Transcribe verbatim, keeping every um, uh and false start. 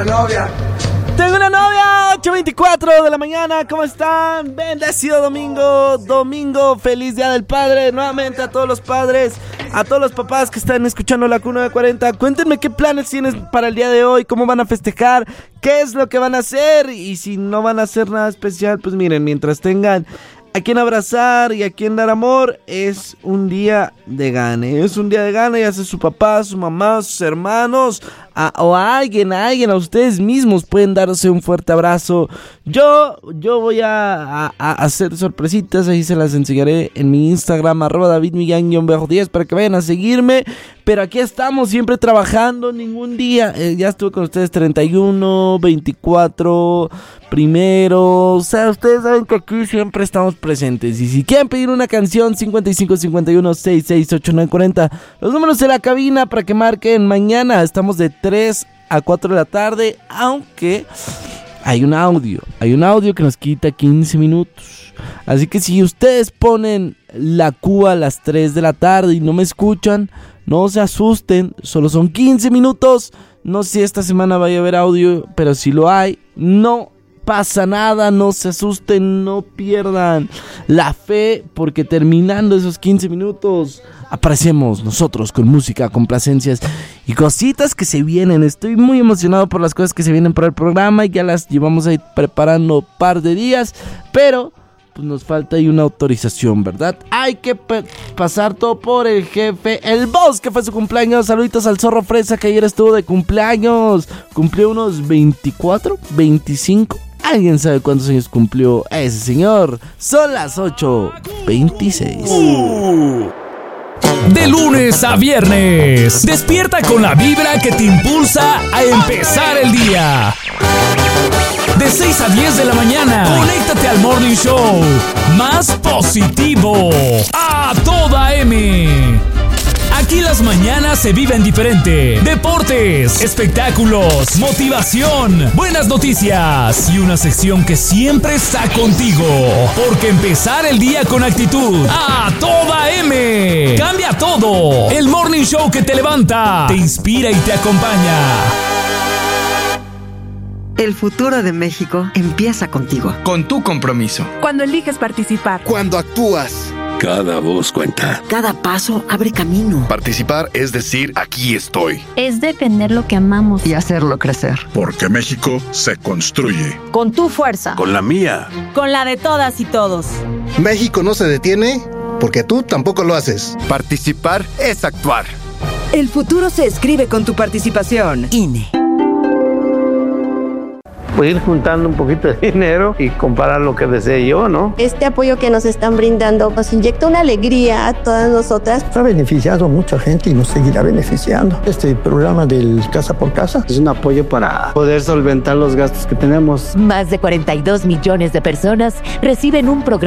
una novia. Tengo una novia, ocho veinticuatro de la mañana, ¿cómo están? Bendecido domingo, domingo, feliz día del padre, nuevamente a todos los padres, a todos los papás que están escuchando la Q novecientos cuarenta, cuéntenme qué planes tienen para el día de hoy, cómo van a festejar, qué es lo que van a hacer, y si no van a hacer nada especial, pues miren, mientras tengan a quien abrazar y a quien dar amor, es un día de gane, es un día de gane, ya sea su papá, su mamá, sus hermanos, a, o a alguien, a alguien, a ustedes mismos pueden darse un fuerte abrazo. Yo, yo voy a, a, a hacer sorpresitas, ahí se las enseñaré en mi Instagram, arroba David Millán diez, para que vayan a seguirme, pero aquí estamos siempre trabajando, ningún día, eh, ya estuve con ustedes treinta y uno, veinticuatro, primero, o sea, ustedes saben que aquí siempre estamos presentes, y si quieren pedir una canción, cincuenta y cinco, cincuenta y uno, sesenta y seis, ochenta y nueve, cuarenta, los números de la cabina para que marquen. Mañana estamos de tres a cuatro de la tarde, aunque hay un audio, hay un audio que nos quita quince minutos, así que si ustedes ponen la Q a las tres de la tarde y no me escuchan, no se asusten, solo son quince minutos, no sé si esta semana vaya a haber audio, pero si lo hay, no pasa nada, no se asusten, no pierdan la fe, porque terminando esos quince minutos aparecemos nosotros con música, complacencias y cositas que se vienen. Estoy muy emocionado por las cosas que se vienen para el programa y ya las llevamos ahí preparando un par de días, pero pues nos falta ahí una autorización, ¿verdad? Hay que pe- pasar todo por el jefe, el boss, que fue su cumpleaños. Saluditos al Zorro Fresa, que ayer estuvo de cumpleaños, cumplió unos veinticuatro, veinticinco. ¿Alguien sabe cuántos años cumplió ese señor? Son las ocho veintiséis. Uh. De lunes a viernes, despierta con la vibra que te impulsa a empezar el día. De seis a diez de la mañana, conéctate al Morning Show más positivo, a toda M. Aquí las mañanas se viven diferente. Deportes, espectáculos, motivación, buenas noticias y una sección que siempre está contigo. Porque empezar el día con actitud, a toda M. Cambia todo. El Morning Show que te levanta, te inspira y te acompaña. El futuro de México empieza contigo. Con tu compromiso. Cuando eliges participar. Cuando actúas. Cada voz cuenta. Cada paso abre camino. Participar es decir, aquí estoy. Es defender lo que amamos. Y hacerlo crecer. Porque México se construye. Con tu fuerza. Con la mía. Con la de todas y todos. México no se detiene porque tú tampoco lo haces. Participar es actuar. El futuro se escribe con tu participación. I N E. Pues ir juntando un poquito de dinero y comparar lo que desee yo, ¿no? Este apoyo que nos están brindando nos inyecta una alegría a todas nosotras. Ha beneficiado a mucha gente y nos seguirá beneficiando. Este programa del Casa por Casa es un apoyo para poder solventar los gastos que tenemos. Más de cuarenta y dos millones de personas reciben un programa